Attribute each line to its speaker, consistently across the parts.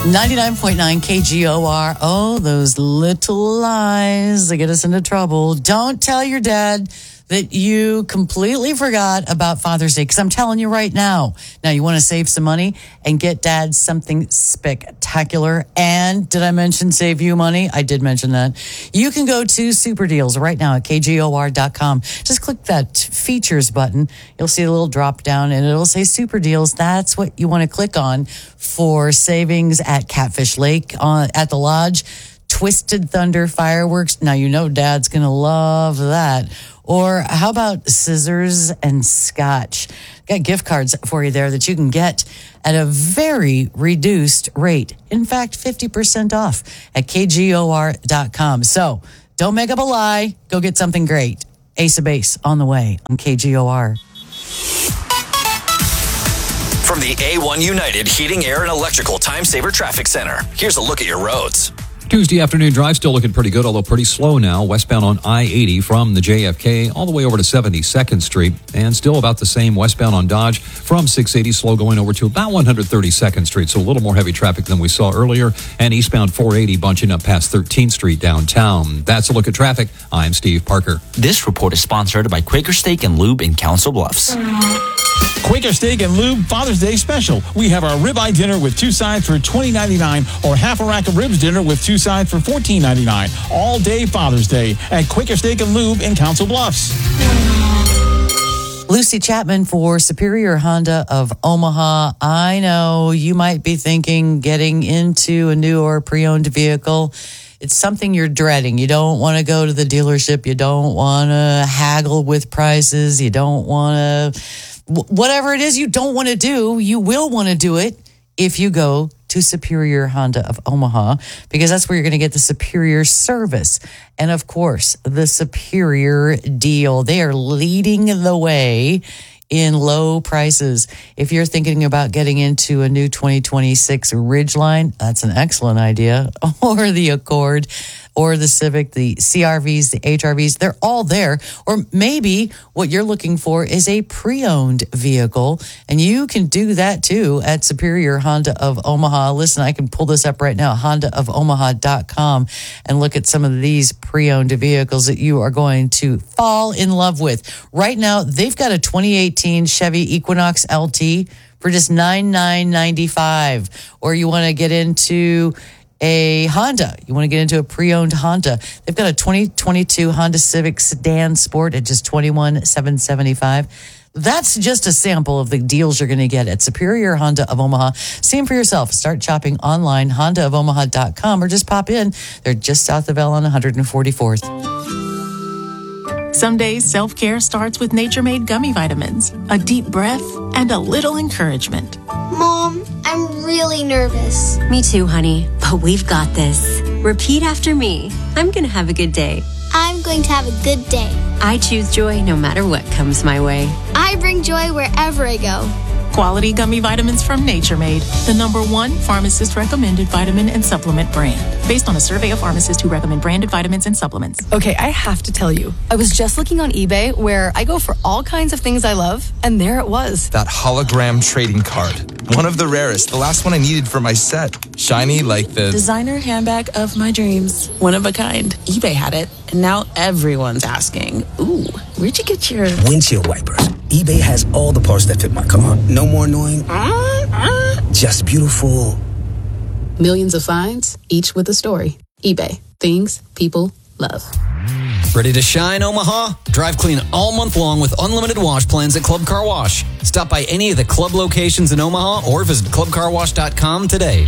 Speaker 1: 99.9 KGOR. Oh, those little lies that get us into trouble. Don't tell your dad that you completely forgot about Father's Day, because I'm telling you right now. Now, you want to save some money and get dad something spectacular. And did I mention save you money? I did mention that. You can go to Super Deals right now at KGOR.com. Just click that features button. You'll see a little drop down and it'll say Super Deals. That's what you want to click on for savings at Catfish Lake at the Lodge. Twisted Thunder fireworks. Now, you know dad's going to love that. Or how about scissors and scotch? Got gift cards for you there that you can get at a very reduced rate. In fact, 50% off at KGOR.com. So don't make up a lie. Go get something great. Ace of Base on the way on KGOR.
Speaker 2: From the A1 United Heating, Air, and Electrical Time Saver Traffic Center, here's a look at your roads.
Speaker 3: Tuesday afternoon drive still looking pretty good, although pretty slow now. Westbound on I-80 from the JFK all the way over to 72nd Street. And still about the same westbound on Dodge from 680, slow going over to about 132nd Street. So a little more heavy traffic than we saw earlier. And eastbound 480 bunching up past 13th Street downtown. That's a look at traffic. I'm Steve Parker.
Speaker 4: This report is sponsored by Quaker Steak and Lube in Council Bluffs.
Speaker 5: Quaker Steak and Lube Father's Day special. We have our ribeye dinner with two sides for $20.99 or half a rack of ribs dinner with two sides for $14.99. All day Father's Day at Quaker Steak and Lube in Council Bluffs.
Speaker 1: Lucy Chapman for Superior Honda of Omaha. I know you might be thinking getting into a new or pre-owned vehicle. It's something you're dreading. You don't want to go to the dealership. You don't want to haggle with prices. You don't want to... Whatever it is you don't want to do, you will want to do it if you go to Superior Honda of Omaha, because that's where you're going to get the superior service. And of course, the superior deal. They are leading the way in low prices. If you're thinking about getting into a new 2026 Ridgeline, that's an excellent idea. Or the Accord, or the Civic, the CRVs, the HRVs, they're all there. Or maybe what you're looking for is a pre-owned vehicle, and you can do that too at Superior Honda of Omaha. Listen, I can pull this up right now, HondaofOmaha.com, and look at some of these pre-owned vehicles that you are going to fall in love with. Right now, they've got a 2018 Chevy Equinox LT for just $9,995. Or you want to get into a Honda. You want to get into a pre-owned Honda. They've got a 2022 Honda Civic Sedan Sport at just $21,775. That's just a sample of the deals you're going to get at Superior Honda of Omaha. See them for yourself. Start shopping online, HondaofOmaha.com, or just pop in. They're just south of L on 144th.
Speaker 6: Some days, self-care starts with Nature Made gummy vitamins, a deep breath, and a little encouragement.
Speaker 7: Mom, I'm really nervous.
Speaker 8: Me too, honey, but we've got this. Repeat after me. I'm going to have a good day.
Speaker 7: I'm going to have a good day.
Speaker 8: I choose joy no matter what comes my way.
Speaker 7: I bring joy wherever I go.
Speaker 6: Quality gummy vitamins from Nature Made, the #1 pharmacist-recommended vitamin and supplement brand. Based on a survey of pharmacists who recommend branded vitamins and supplements.
Speaker 9: Okay, I have to tell you, I was just looking on eBay where I go for all kinds of things I love, and there it was.
Speaker 10: That hologram trading card. One of the rarest. The last one I needed for my set. Shiny like the...
Speaker 11: designer handbag of my dreams. One of a kind. eBay had it, and now everyone's asking, ooh, where'd you get your...
Speaker 12: windshield wipers. eBay has all the parts that fit my car. No more annoying. Just beautiful.
Speaker 11: Millions of finds, each with a story. eBay. Things people love.
Speaker 13: Ready to shine, Omaha? Drive clean all month long with unlimited wash plans at Club Car Wash. Stop by any of the club locations in Omaha or visit clubcarwash.com today.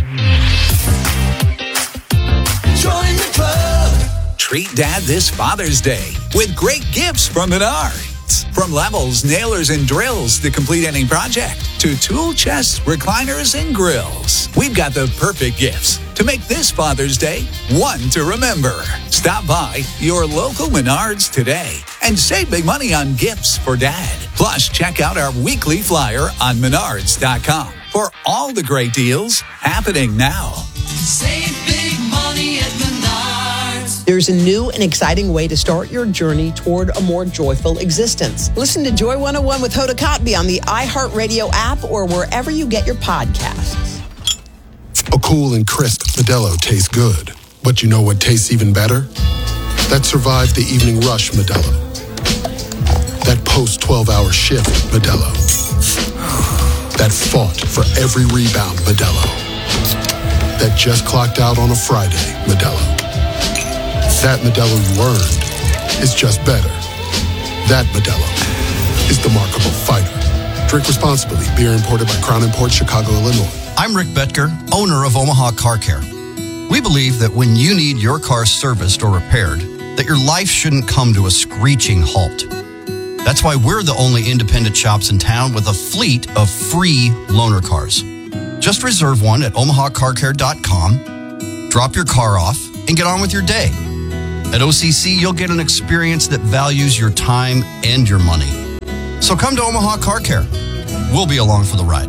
Speaker 14: Join the club. Treat Dad this Father's Day with great gifts from Menards. From levels, nailers, and drills to complete any project, to tool chests, recliners, and grills. We've got the perfect gifts to make this Father's Day one to remember. Stop by your local Menards today and save big money on gifts for Dad. Plus, check out our weekly flyer on Menards.com for all the great deals happening now.
Speaker 15: Save big money at Menards.
Speaker 16: There's a new and exciting way to start your journey toward a more joyful existence. Listen to Joy 101 with Hoda Kotb on the iHeartRadio app or wherever you get your podcasts.
Speaker 17: A cool and crisp Modelo tastes good. But you know what tastes even better? That survived the evening rush Modelo. That post-12-hour shift Modelo. That fought for every rebound Modelo. That just clocked out on a Friday Modelo. That Modelo you earned is just better. That Modelo is the Markable Fighter. Drink responsibly. Beer imported by Crown Imports, Chicago, Illinois.
Speaker 18: I'm Rick Betker, owner of Omaha Car Care. We believe that when you need your car serviced or repaired, that your life shouldn't come to a screeching halt. That's why we're the only independent shops in town with a fleet of free loaner cars. Just reserve one at omahacarcare.com, drop your car off, and get on with your day. At OCC, you'll get an experience that values your time and your money. So come to Omaha Car Care. We'll be along for the ride.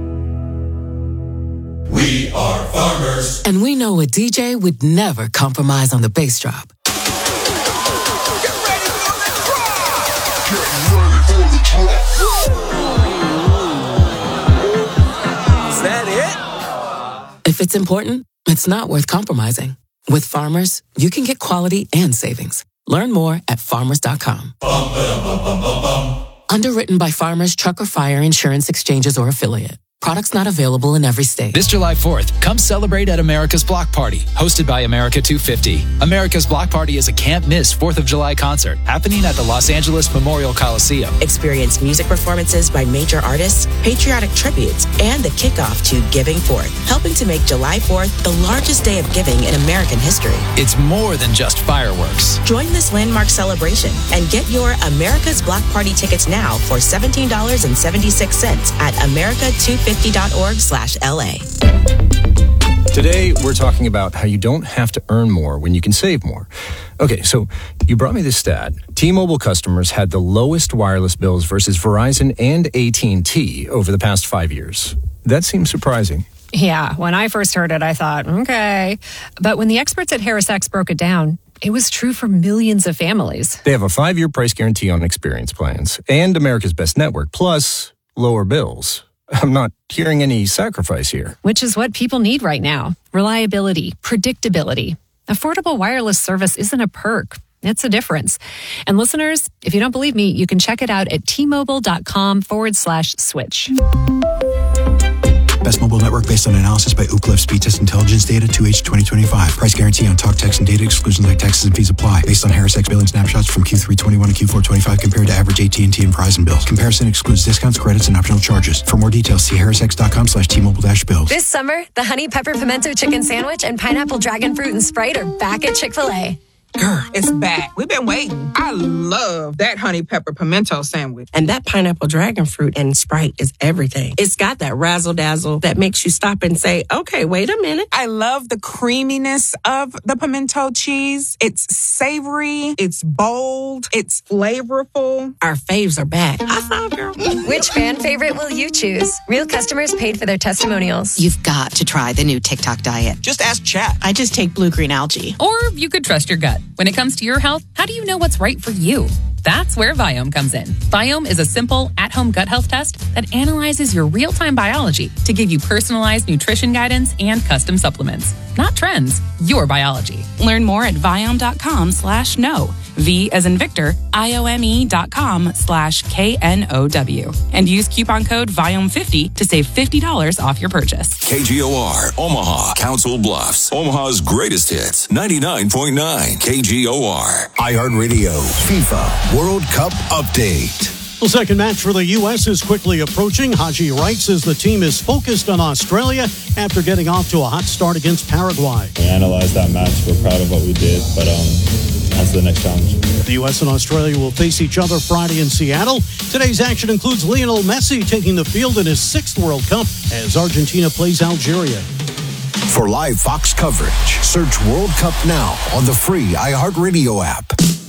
Speaker 19: We are farmers.
Speaker 20: And we know a DJ would never compromise on the bass drop.
Speaker 19: Is that it?
Speaker 20: If it's important, it's not worth compromising. With Farmers, you can get quality and savings. Learn more at farmers.com. Underwritten by Farmers Truck or Fire Insurance Exchanges or Affiliate. Products not available in every state.
Speaker 21: This July 4th, come celebrate at America's Block Party, hosted by America 250. America's Block Party is a can't-miss 4th of July concert happening at the Los Angeles Memorial Coliseum.
Speaker 22: Experience music performances by major artists, patriotic tributes, and the kickoff to Giving Forth, helping to make July 4th the largest day of giving in American history.
Speaker 21: It's more than just fireworks.
Speaker 22: Join this landmark celebration and get your America's Block Party tickets now for $17.76 at America250.org/LA.
Speaker 23: Today, we're talking about how you don't have to earn more when you can save more. Okay, so you brought me this stat. T-Mobile customers had the lowest wireless bills versus Verizon and AT&T over the past 5 years. That seems surprising.
Speaker 24: Yeah, when I first heard it, I thought, okay. But when the experts at HarrisX broke it down, it was true for millions of families.
Speaker 23: They have a 5-year price guarantee on experience plans and America's Best Network, plus lower bills. I'm not hearing any sacrifice here.
Speaker 24: Which is what people need right now. Reliability, predictability. Affordable wireless service isn't a perk. It's a difference. And listeners, if you don't believe me, you can check it out at tmobile.com/switch.
Speaker 25: Best mobile network based on analysis by Ookla Speed Test Intelligence data 2H 2025. Price guarantee on talk, text, and data. Exclusions like taxes and fees apply. Based on HarrisX billing snapshots from Q3 21 to Q4 25 compared to average AT&T and Verizon bills. Comparison excludes discounts, credits, and optional charges. For more details, see harrisx.com/T-Mobile-bills.
Speaker 26: This summer, the Honey Pepper Pimento Chicken Sandwich and Pineapple Dragon Fruit and Sprite are back at Chick-fil-A.
Speaker 27: Girl, it's back. We've been waiting. I love that honey pepper pimento sandwich.
Speaker 28: And that pineapple dragon fruit and Sprite is everything. It's got that razzle dazzle that makes you stop and say, okay, wait a minute.
Speaker 27: I love the creaminess of the pimento cheese. It's savory. It's bold. It's flavorful.
Speaker 28: Our faves are back. I saw, girl.
Speaker 26: Which fan favorite will you choose? Real customers paid for their testimonials.
Speaker 29: You've got to try the new TikTok diet.
Speaker 27: Just ask Chat.
Speaker 29: I just take blue-green algae.
Speaker 30: Or you could trust your gut. When it comes to your health, how do you know what's right for you? That's where Viome comes in. Viome is a simple, at-home gut health test that analyzes your real-time biology to give you personalized nutrition guidance and custom supplements. Not trends, your biology.
Speaker 31: Learn more at Viome.com/know. V as in Victor, IOME.com/KNOW. And use coupon code VIOME50 to save $50 off your purchase.
Speaker 32: KGOR, Omaha, Council Bluffs, Omaha's greatest hits, 99.9 KGOR.
Speaker 33: iHeartRadio, FIFA World Cup Update.
Speaker 34: The second match for the U.S. is quickly approaching. Haji Wright says the team is focused on Australia after getting off to a hot start against Paraguay.
Speaker 35: We analyzed that match. We're proud of what we did, but on to the next challenge.
Speaker 34: The U.S. and Australia will face each other Friday in Seattle. Today's action includes Lionel Messi taking the field in his 6th World Cup as Argentina plays Algeria.
Speaker 33: For live Fox coverage, search World Cup now on the free iHeartRadio app.